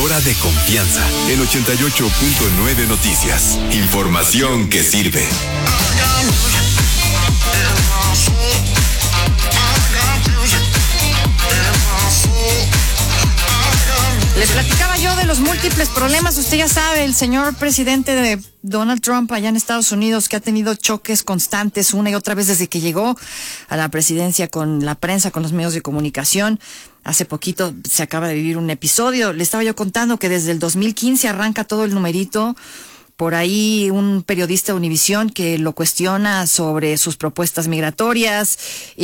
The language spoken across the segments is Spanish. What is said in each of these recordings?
Conductora de confianza en 88.9 Noticias. Información que sirve. Les platicaba yo de los múltiples problemas. Usted ya sabe, el señor presidente de Donald Trump allá en Estados Unidos, que ha tenido choques constantes una y otra vez desde que llegó a la presidencia con la prensa, con los medios de comunicación. Hace poquito se acaba de vivir un episodio. Le estaba yo contando que desde el 2015 arranca todo el numerito. Por ahí un periodista de Univisión que lo cuestiona sobre sus propuestas migratorias.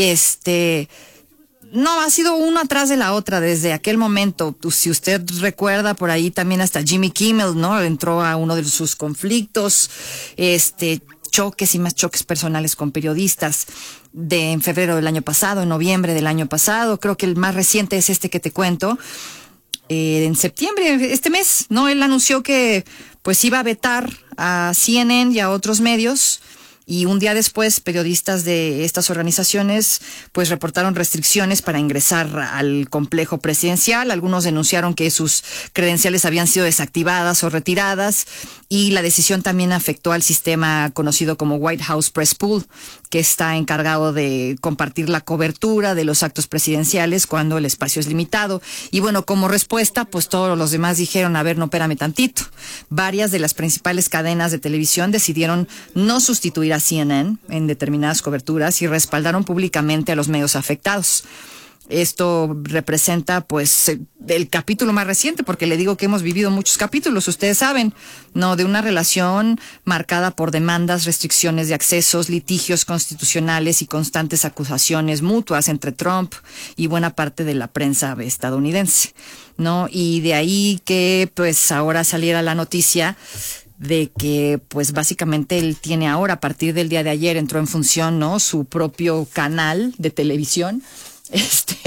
No, ha sido una atrás de la otra desde aquel momento. Si usted recuerda, por ahí también hasta Jimmy Kimmel, ¿no? Entró a uno de sus conflictos, choques y más choques personales con periodistas en febrero del año pasado, en noviembre del año pasado. Creo que el más reciente es este que te cuento. En septiembre, este mes, ¿no? Él anunció que pues iba a vetar a CNN y a otros medios. Y un día después, periodistas de estas organizaciones pues reportaron restricciones para ingresar al complejo presidencial. Algunos denunciaron que sus credenciales habían sido desactivadas o retiradas, y la decisión también afectó al sistema conocido como White House Press Pool, que está encargado de compartir la cobertura de los actos presidenciales cuando el espacio es limitado. Y bueno, como respuesta, pues todos los demás dijeron, a ver, no, espérame tantito. Varias de las principales cadenas de televisión decidieron no sustituir a CNN en determinadas coberturas y respaldaron públicamente a los medios afectados. Esto representa pues el capítulo más reciente, porque le digo que hemos vivido muchos capítulos, ustedes saben, ¿no? De una relación marcada por demandas, restricciones de accesos, litigios constitucionales y constantes acusaciones mutuas entre Trump y buena parte de la prensa estadounidense, ¿no? Y de ahí que pues ahora saliera la noticia de que pues básicamente él tiene ahora, a partir del día de ayer, entró en función, ¿no? Su propio canal de televisión.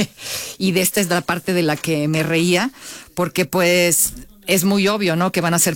Y de esta es la parte de la que me reía, porque pues es muy obvio, ¿no? Que van a ser